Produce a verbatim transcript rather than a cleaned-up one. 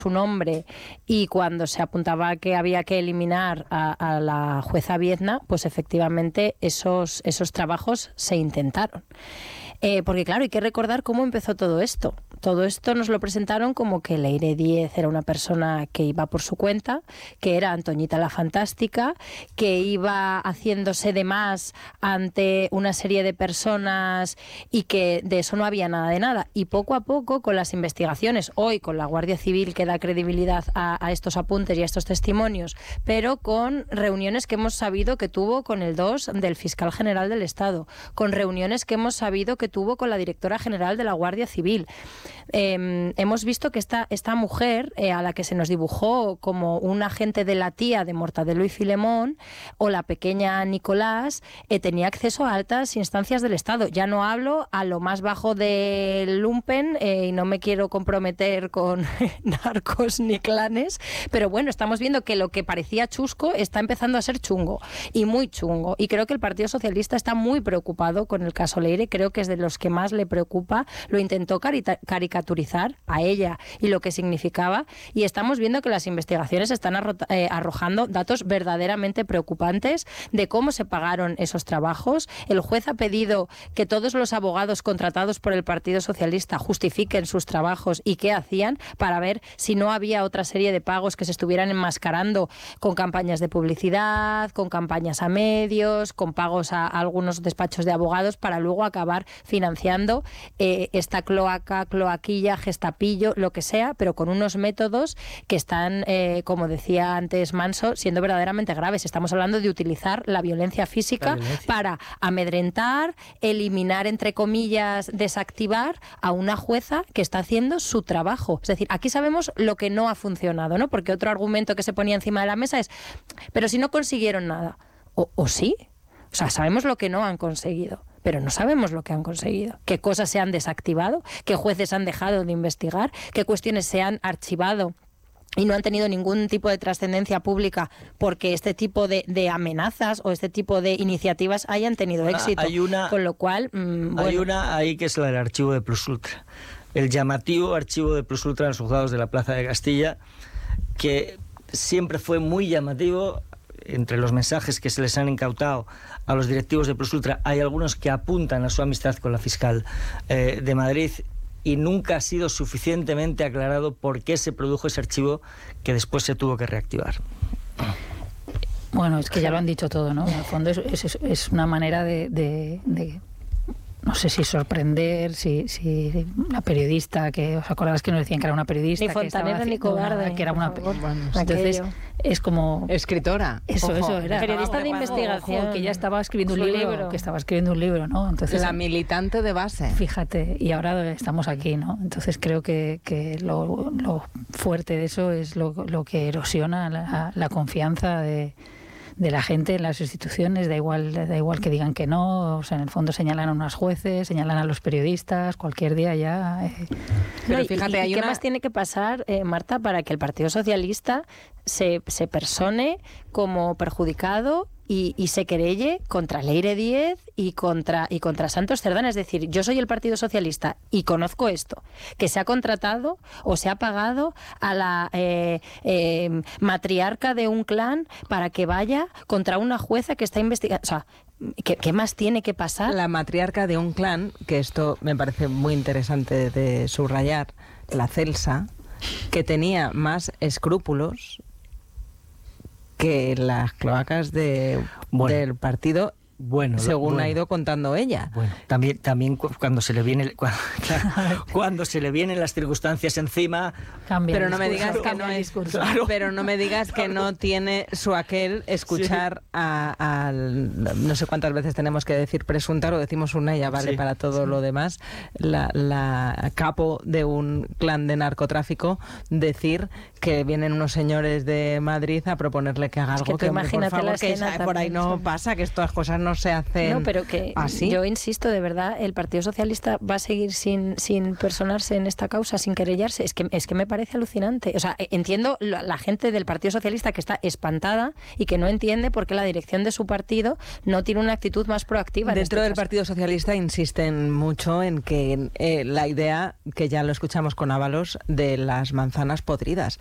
su nombre y cuando se apuntaba que había que eliminar a, a la jueza Viedna, pues efectivamente esos, esos trabajos se intentaron. Eh, porque claro, hay que recordar cómo empezó todo esto. Todo esto nos lo presentaron como que Leire Díez era una persona que iba por su cuenta, que era Antoñita la Fantástica, que iba haciéndose de más ante una serie de personas y que de eso no había nada de nada. Y poco a poco, con las investigaciones, hoy con la Guardia Civil que da credibilidad a, a estos apuntes y a estos testimonios, pero con reuniones que hemos sabido que tuvo con el dos del Fiscal General del Estado, con reuniones que hemos sabido que tuvo con la Directora General de la Guardia Civil. Eh, hemos visto que esta, esta mujer, eh, a la que se nos dibujó como un agente de la tía de Mortadelo y Filemón, o la pequeña Nicolás, eh, tenía acceso a altas instancias del Estado. Ya no hablo a lo más bajo del lumpen, eh, y no me quiero comprometer con narcos ni clanes, pero bueno, estamos viendo que lo que parecía chusco está empezando a ser chungo, y muy chungo. Y creo que el Partido Socialista está muy preocupado con el caso Leire, creo que es de los que más le preocupa. Lo intentó carita- caricaturizar a ella y lo que significaba, y estamos viendo que las investigaciones están arro- eh, arrojando datos verdaderamente preocupantes de cómo se pagaron esos trabajos. El juez ha pedido que todos los abogados contratados por el Partido Socialista justifiquen sus trabajos y qué hacían, para ver si no había otra serie de pagos que se estuvieran enmascarando con campañas de publicidad, con campañas a medios, con pagos a, a algunos despachos de abogados, para luego acabar financiando eh, esta cloaca, cloaquilla, gestapillo, lo que sea, pero con unos métodos que están, eh, como decía antes Manso, siendo verdaderamente graves. Estamos hablando de utilizar la violencia física la violencia. para amedrentar, eliminar, entre comillas, desactivar a una jueza que está haciendo su trabajo. Es decir, aquí sabemos lo que no ha funcionado, ¿no? Porque otro argumento que se ponía encima de la mesa es, pero si no consiguieron nada. ¿O, o sí? O sea, sabemos lo que no han conseguido, pero no sabemos lo que han conseguido. ¿Qué cosas se han desactivado? ¿Qué jueces han dejado de investigar? ¿Qué cuestiones se han archivado y no han tenido ningún tipo de trascendencia pública porque este tipo de, de amenazas o este tipo de iniciativas hayan tenido una, éxito? Hay una, Con lo cual, mmm, bueno. Hay una ahí que es la del archivo de Plus Ultra. El llamativo archivo de Plus Ultra en los juzgados de la Plaza de Castilla, que siempre fue muy llamativo. Entre los mensajes que se les han incautado a los directivos de Plus Ultra, hay algunos que apuntan a su amistad con la fiscal eh, de Madrid, y nunca ha sido suficientemente aclarado por qué se produjo ese archivo que después se tuvo que reactivar. Bueno, es que ya lo han dicho todo, ¿no? En el fondo es, es, es una manera de... de, de... no sé si sorprender, si, si la periodista, que os acordáis que nos decían que era una periodista, ni Fontaneda ni Cobarde, que era una, bueno, entonces aquello. Es como escritora, eso, ojo, eso era periodista de investigación, ojo, que ya estaba escribiendo un libro, libro, que estaba escribiendo un libro, ¿no? Entonces la militante de base. Fíjate, y ahora estamos aquí, ¿no? Entonces creo que, que lo, lo fuerte de eso es lo, lo que erosiona la, la confianza de de la gente en las instituciones, da igual, da igual que digan que no, o sea, en el fondo señalan a unos jueces, señalan a los periodistas, cualquier día ya... Eh. Pero no, fíjate, ¿y, hay ¿y una... qué más tiene que pasar, eh, Marta, para que el Partido Socialista se, se persone como perjudicado y, y se querelle contra Leire Díez y contra, y contra Santos Cerdán? Es decir, yo soy el Partido Socialista y conozco esto, que se ha contratado o se ha pagado a la eh, eh, matriarca de un clan para que vaya contra una jueza que está investigando. O sea, ¿qué, ¿qué más tiene que pasar? La matriarca de un clan, que esto me parece muy interesante de subrayar, la Celsa, que tenía más escrúpulos que las cloacas de, bueno, del partido, bueno, según bueno, ha ido contando ella. Bueno, también, también cuando se le viene, cuando, claro, cuando se le vienen las circunstancias encima, cambia pero no me discurso, digas que no es, claro, pero no me digas que no tiene su aquel escuchar sí. a, a no sé cuántas veces tenemos que decir presunta, lo decimos una y ya vale sí, para todo sí. lo demás, la, la capo de un clan de narcotráfico decir que vienen unos señores de Madrid a proponerle que haga algo, es que, que hombre, por favor, la que esa, por ahí no pasa, que estas cosas no no se hacen No, pero que así. yo insisto, de verdad, el Partido Socialista va a seguir sin, sin personarse en esta causa, sin querellarse. Es que, es que me parece alucinante. O sea, entiendo la, la gente del Partido Socialista que está espantada y que no entiende por qué la dirección de su partido no tiene una actitud más proactiva. Dentro en este del caso. Partido Socialista insisten mucho en que eh, la idea, que ya lo escuchamos con Ábalos, de las manzanas podridas.